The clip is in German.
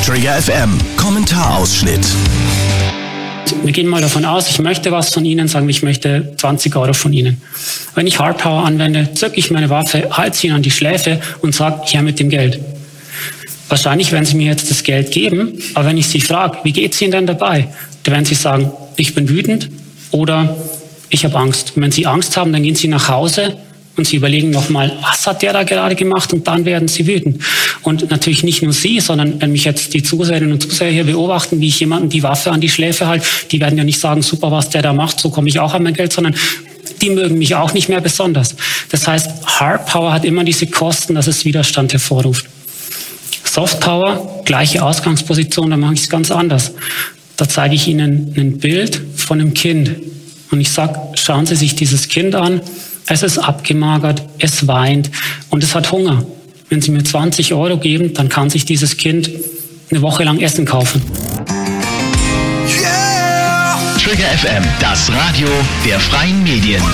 Trigger FM Kommentarausschnitt. Wir gehen mal davon aus, ich möchte was von Ihnen, sagen wir, ich möchte 20 Euro von Ihnen. Wenn ich Hard Power anwende, zücke ich meine Waffe, halte sie Ihnen an die Schläfe und sage, her mit dem Geld. Wahrscheinlich werden Sie mir jetzt das Geld geben, aber wenn ich Sie frage, wie geht es Ihnen denn dabei? Dann werden Sie sagen, ich bin wütend oder ich habe Angst. Und wenn Sie Angst haben, dann gehen Sie nach Hause und Sie überlegen nochmal, was hat der da gerade gemacht, und dann werden Sie wütend. Und natürlich nicht nur Sie, sondern wenn mich jetzt die Zuseherinnen und Zuseher hier beobachten, wie ich jemanden die Waffe an die Schläfe halte, die werden ja nicht sagen, super, was der da macht, so komme ich auch an mein Geld, sondern die mögen mich auch nicht mehr besonders. Das heißt, Hard Power hat immer diese Kosten, dass es Widerstand hervorruft. Soft Power, gleiche Ausgangsposition, da mache ich es ganz anders. Da zeige ich Ihnen ein Bild von einem Kind. Und ich sage, schauen Sie sich dieses Kind an. Es ist abgemagert, es weint und es hat Hunger. Wenn Sie mir 20 Euro geben, dann kann sich dieses Kind eine Woche lang Essen kaufen. Trigger FM, das Radio der freien Medien.